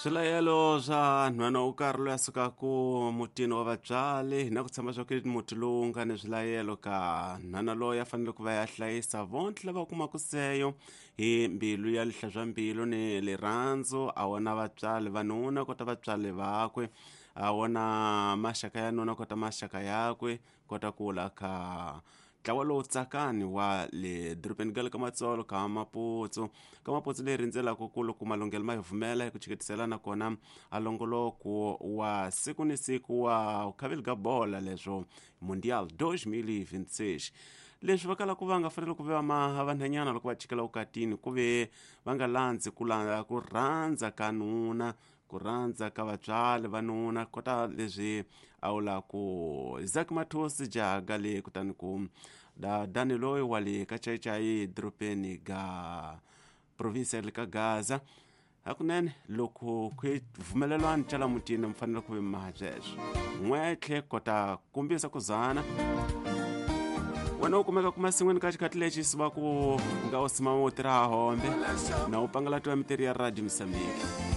Swilayelo swa nhwana wo karhi loyi a sukaku mutini wa vatswali na ku tshama swa ku muti lowu nga ni swilayelo ka nhwana loyi a fanele ku va ya hlayisa vontle lava kumaku seyo hi mbilu ya lihla bya mbilu ni lirhandzu a wona vatswali vanuna kota vatswali vakwe a wona maxaka ya nuna kota maxaka yakwe kota kula ka ntlawa lowu tsakani wa le dorobeni ga le ka Matsolo ka Maputsu leri rindzelaka ku loko malunghelo ma hi vumela hi ku chiketisela nakona alongoloko wa siku ni siku wa khaveli ga bola leswo Mundial 2026 leswi va kala ku va nga fanele ku va vanhanyana loko va chikela vukatini ku ve va nga landzi ku rhandza ka nuna ku rhandza ka vatswali vanuna kota leswi a wula ku Isaac Mathosi jaga le kutani ku Dani loyi wa le ka Chaichai dorobeni ga province le ka Gaza hakunene loko ku vumelelwani cala mutini mfanele ku ve mahajezwo n'wetlhe kota kumbisa ku zana wena u kumeka ku masin'wini ka xikati lexi si va ku nga u sima moti ra hombe na u pangalatiwa mitirhi ya Radio Msambiki.